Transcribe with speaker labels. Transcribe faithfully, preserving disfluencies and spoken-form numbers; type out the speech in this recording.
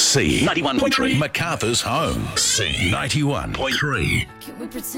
Speaker 1: C ninety-one point three. MacArthur's home. C ninety-one point three.
Speaker 2: Can we pretend